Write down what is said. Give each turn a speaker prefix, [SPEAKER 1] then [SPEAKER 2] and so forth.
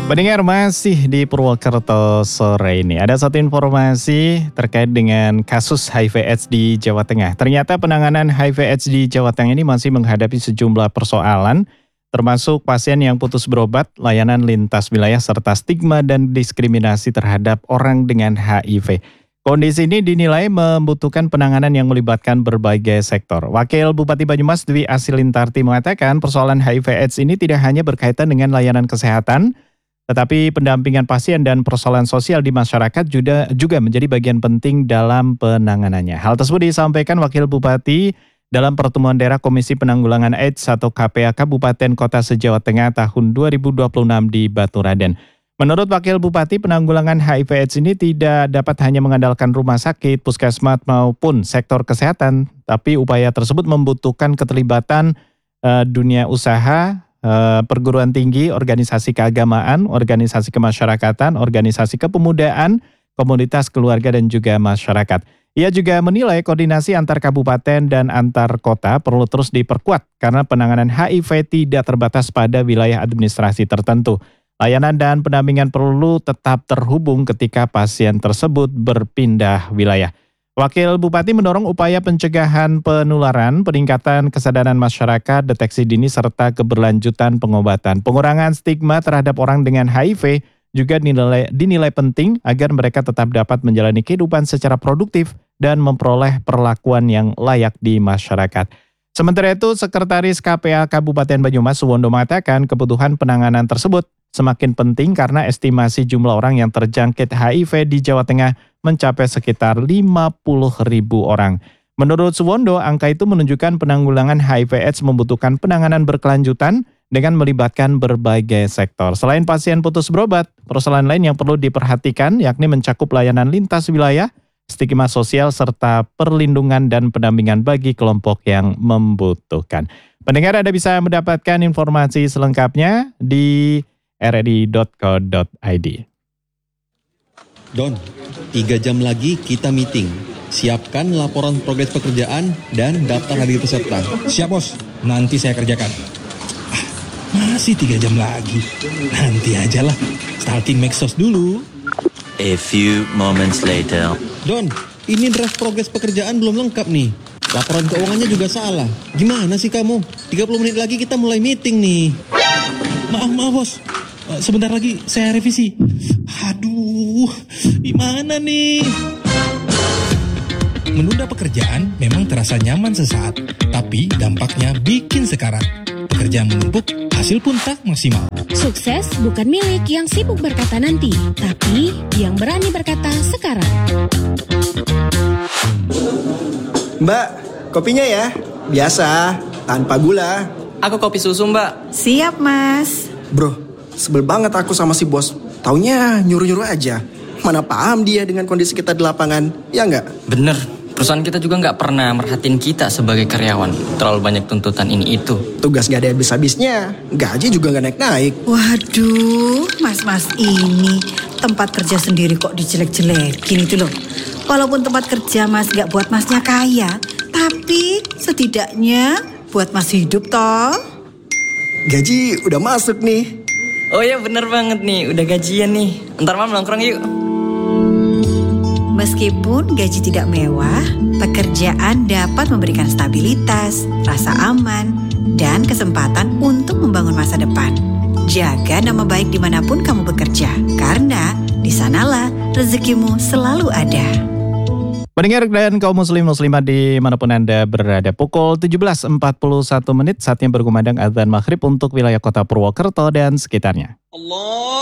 [SPEAKER 1] Pendengar, masih di Purwokerto sore ini. Ada satu informasi terkait dengan kasus HIV/AIDS di Jawa Tengah. Ternyata penanganan HIV/AIDS di Jawa Tengah ini masih menghadapi sejumlah persoalan, termasuk pasien yang putus berobat, layanan lintas wilayah, serta stigma dan diskriminasi terhadap orang dengan HIV. Kondisi ini dinilai membutuhkan penanganan yang melibatkan berbagai sektor. Wakil Bupati Banyumas Dwi Asilintarti mengatakan persoalan HIV/AIDS ini tidak hanya berkaitan dengan layanan kesehatan, tetapi pendampingan pasien dan persoalan sosial di masyarakat juga menjadi bagian penting dalam penanganannya. Hal tersebut disampaikan Wakil Bupati dalam pertemuan daerah Komisi Penanggulangan AIDS atau KPA Kabupaten Kota se-Jawa Tengah tahun 2026 di Baturaden. Menurut Wakil Bupati, penanggulangan HIV/AIDS ini tidak dapat hanya mengandalkan rumah sakit, puskesmas maupun sektor kesehatan, tapi upaya tersebut membutuhkan keterlibatan dunia usaha, perguruan tinggi, organisasi keagamaan, organisasi kemasyarakatan, organisasi kepemudaan, komunitas keluarga, dan juga masyarakat. Ia juga menilai koordinasi antar kabupaten dan antar kota perlu terus diperkuat karena penanganan HIV tidak terbatas pada wilayah administrasi tertentu. Layanan dan pendampingan perlu tetap terhubung ketika pasien tersebut berpindah wilayah. Wakil Bupati mendorong upaya pencegahan penularan, peningkatan kesadaran masyarakat, deteksi dini, serta keberlanjutan pengobatan. Pengurangan stigma terhadap orang dengan HIV juga dinilai penting agar mereka tetap dapat menjalani kehidupan secara produktif dan memperoleh perlakuan yang layak di masyarakat. Sementara itu, Sekretaris KPA Kabupaten Banyumas Suwondo mengatakan kebutuhan penanganan tersebut semakin penting karena estimasi jumlah orang yang terjangkit HIV di Jawa Tengah mencapai sekitar 50.000 orang. Menurut Suwondo, angka itu menunjukkan penanggulangan HIV/AIDS membutuhkan penanganan berkelanjutan dengan melibatkan berbagai sektor. Selain pasien putus berobat, persoalan lain yang perlu diperhatikan yakni mencakup layanan lintas wilayah, stigma sosial, serta perlindungan dan pendampingan bagi kelompok yang membutuhkan. Pendengar, Anda bisa mendapatkan informasi selengkapnya di rri.co.id.
[SPEAKER 2] Don, 3 jam lagi kita meeting. Siapkan laporan progres pekerjaan dan daftar hadir peserta.
[SPEAKER 3] Siap, Bos. Nanti saya kerjakan. Masih 3 jam lagi. Nanti aja lah. Starting Maxos dulu.
[SPEAKER 4] A few moments later.
[SPEAKER 2] Don, ini draft progres pekerjaan belum lengkap nih. Laporan keuangannya juga salah. Gimana sih kamu? 30 menit lagi kita mulai meeting nih.
[SPEAKER 3] Maaf, Bos. Sebentar lagi saya revisi. Aduh, gimana nih? Menunda pekerjaan memang terasa nyaman sesaat, tapi dampaknya bikin sekarat. Pekerjaan menumpuk, hasil pun tak maksimal.
[SPEAKER 5] Sukses bukan milik yang sibuk berkata nanti, tapi yang berani berkata sekarang.
[SPEAKER 6] Mbak, kopinya ya? Biasa, tanpa gula.
[SPEAKER 7] Aku kopi susu, Mbak.
[SPEAKER 8] Siap, Mas.
[SPEAKER 6] Bro, sebel banget aku sama si bos. Taunya nyuruh-nyuruh aja. Mana paham dia dengan kondisi kita di lapangan, ya nggak?
[SPEAKER 7] Bener, perusahaan kita juga nggak pernah merhatiin kita sebagai karyawan. Terlalu banyak tuntutan ini itu.
[SPEAKER 6] Tugas gak ada habis-habisnya, gaji juga gak naik-naik.
[SPEAKER 8] Waduh, mas-mas ini tempat kerja sendiri kok dijelek-jelekin itu loh. Walaupun tempat kerja mas gak buat masnya kaya, tapi setidaknya buat mas hidup toh.
[SPEAKER 6] Gaji udah masuk nih.
[SPEAKER 7] Oh ya bener banget nih, udah gajian nih. Ntar malam nongkrong yuk.
[SPEAKER 8] Meskipun gaji tidak mewah, pekerjaan dapat memberikan stabilitas, rasa aman, dan kesempatan untuk membangun masa depan. Jaga nama baik dimanapun kamu bekerja, karena di sanalah rezekimu selalu ada.
[SPEAKER 1] Pendengar dan kaum muslim-muslimat dimanapun Anda berada, pukul 17.41 saatnya berkumandang azan maghrib untuk wilayah kota Purwokerto dan sekitarnya.
[SPEAKER 7] Allah.